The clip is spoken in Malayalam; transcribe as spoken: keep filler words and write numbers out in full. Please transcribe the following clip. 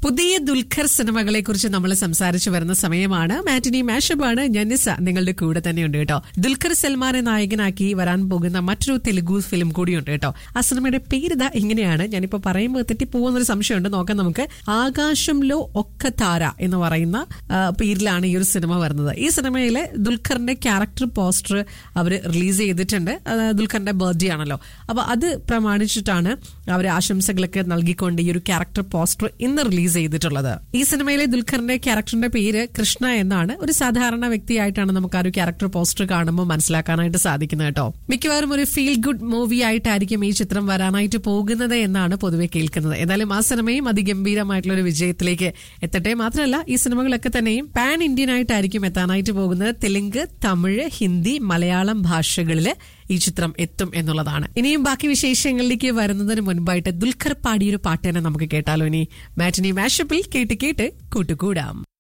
പുതിയ ദുൽഖർ സിനിമകളെ കുറിച്ച് നമ്മൾ സംസാരിച്ചു വരുന്ന സമയമാണ്. മാറ്റിനി മാഷപ്പാണ്. ഞാൻ നിസ നിങ്ങളുടെ കൂടെ തന്നെയുണ്ട് കേട്ടോ. ദുൽഖർ സൽമാനെ നായകനാക്കി വരാൻ പോകുന്ന മറ്റൊരു തെലുഗു ഫിലിം കൂടിയുണ്ട് കേട്ടോ. ആ സിനിമയുടെ പേരിതാ ഇങ്ങനെയാണ്. ഞാനിപ്പോ പറയുമ്പോൾ തെറ്റിപ്പോകുന്നൊരു സംശയമുണ്ട്. നോക്കാം നമുക്ക്. ആകാശംലോ ഒക്ക താര എന്ന് പറയുന്ന പേരിലാണ് ഈ ഒരു സിനിമ വരുന്നത്. ഈ സിനിമയിലെ ദുൽഖറിന്റെ ക്യാരക്ടർ പോസ്റ്റർ അവർ റിലീസ് ചെയ്തിട്ടുണ്ട്. ദുൽഖറിന്റെ ബർത്ത്ഡേ ആണല്ലോ. അപ്പൊ അത് പ്രമാണിച്ചിട്ടാണ് അവർ ആശംസകളൊക്കെ നൽകിക്കൊണ്ട് ഈ ഒരു ക്യാരക്ടർ പോസ്റ്റർ ഇന്ന് റിലീസ് ചെയ്തിട്ടുള്ളത്. ഈ സിനിമയിലെ ദുൽഖറിന്റെ ക്യാരക്ടറിന്റെ പേര് കൃഷ്ണ എന്നാണ്. ഒരു സാധാരണ വ്യക്തിയായിട്ടാണ് നമുക്ക് ആ ഒരു ക്യാരക്ടർ പോസ്റ്റർ കാണുമ്പോൾ മനസ്സിലാക്കാനായിട്ട് സാധിക്കുന്നത് കേട്ടോ. മിക്കവാറും ഒരു ഫീൽ ഗുഡ് മൂവി ആയിട്ടായിരിക്കും ഈ ചിത്രം വരാനായിട്ട് പോകുന്നത് എന്നാണ് പൊതുവെ കേൾക്കുന്നത്. ഏതായാലും ആ സിനിമയും അതിഗംഭീരമായിട്ടുള്ള ഒരു വിജയത്തിലേക്ക് എത്തട്ടെ. മാത്രമല്ല ഈ സിനിമകളൊക്കെ തന്നെയും പാൻ ഇന്ത്യൻ ആയിട്ടായിരിക്കും എത്താനായിട്ട് പോകുന്നത്. തെലുങ്ക്, തമിഴ്, ഹിന്ദി, മലയാളം ഭാഷകളില് ഈ ചിത്രം എത്തും എന്നുള്ളതാണ്. ഇനിയും ബാക്കി വിശേഷങ്ങളിലേക്ക് വരുന്നതിന് മുൻപായിട്ട് ദുൽഖർ പാടിയൊരു പാട്ട് തന്നെ നമുക്ക് കേട്ടാലോ. ഇനി മാറ്റിനി മാഷപ്പിൽ കേട്ട് കേട്ട് കൂട്ടുകൂടാം.